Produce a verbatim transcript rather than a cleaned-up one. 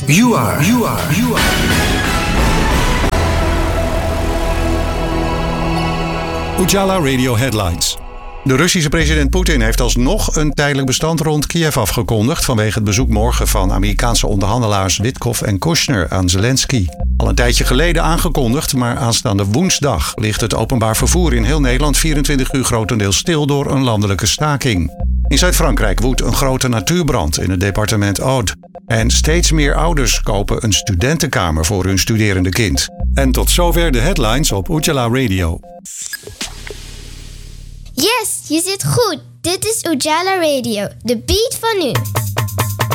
You are, you are, you are. Ujala Radio Headlines. De Russische president Poetin heeft alsnog een tijdelijk bestand rond Kiev afgekondigd vanwege het bezoek morgen van Amerikaanse onderhandelaars Witkoff en Kushner aan Zelensky. Al een tijdje geleden aangekondigd, maar aanstaande woensdag ligt het openbaar vervoer in heel Nederland vierentwintig uur grotendeels stil door een landelijke staking. In Zuid-Frankrijk woedt een grote natuurbrand in het departement Aude. En steeds meer ouders kopen een studentenkamer voor hun studerende kind. En tot zover de headlines op Ujala Radio. Yes, je zit goed. Dit is Ujala Radio, de beat van nu.